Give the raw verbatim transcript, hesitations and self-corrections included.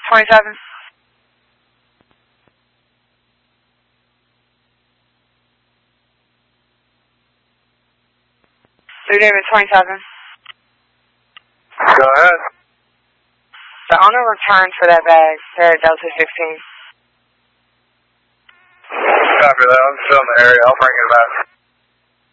twenty-seven. Blue Demon twenty-seven. Go ahead. The owner returned for that bag. They're at Delta sixteen. Copy that. I'm still in the area. I'll bring it back.